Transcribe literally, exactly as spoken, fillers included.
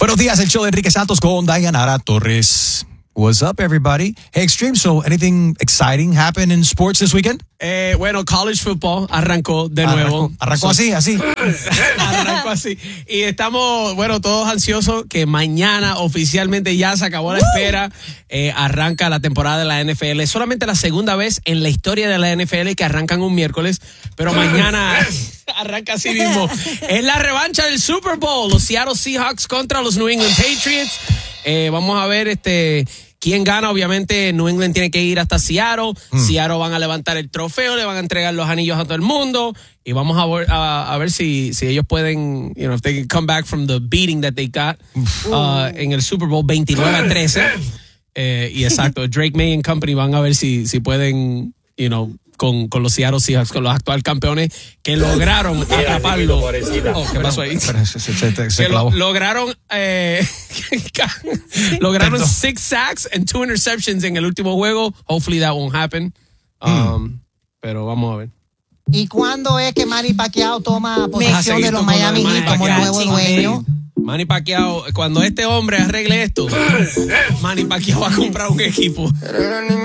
Buenos días, el show de Enrique Santos con Dayanara Torres. What's up, everybody? Hey, Extreme, so anything exciting happened in sports this weekend? Eh, bueno, college football arrancó de Arrancó, nuevo. arrancó así, así. Arrancó así. Y estamos, bueno, todos ansiosos que mañana oficialmente ya se acabó la espera. Eh, arranca la temporada de la N F L. Es solamente la segunda vez en la historia de la N F L que arrancan un miércoles, pero mañana arranca así mismo. Es la revancha del Super Bowl. Los Seattle Seahawks contra los New England Patriots. Eh, vamos a ver este quién gana. Obviamente New England tiene que ir hasta Seattle. Mm. Seattle van a levantar el trofeo, le van a entregar los anillos a todo el mundo y vamos a ver, a, a ver si, si ellos pueden, you know, if they can come back from the beating that they got uh, en el Super Bowl veintinueve a trece. Eh, y exacto, Drake May and Company van a ver si, si pueden, you know, Con, con los Seattle Seahawks, con los actuales campeones que lograron atraparlo. Oh, ¿qué pasó ahí? Se, se, se, se que lo, lograron eh, lograron Perdón. six sacks and two interceptions en el último juego. Hopefully that won't happen. Um, mm. Pero vamos a ver. ¿Y cuándo es que Manny Pacquiao toma posesión de los Miami Heat como el nuevo dueño? Manny Pacquiao, cuando este hombre arregle esto, Manny Pacquiao va a comprar un equipo.